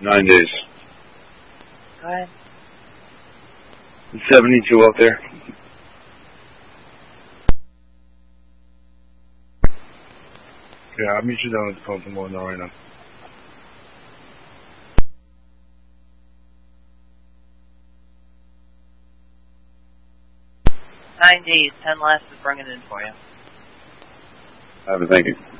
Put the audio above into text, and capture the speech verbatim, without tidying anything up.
Nine days. Go ahead. seventy-two out there. Yeah, I'll meet you down at the phone tomorrow now, right now. Nine days, ten less is bringing it in for you. I have a thank you.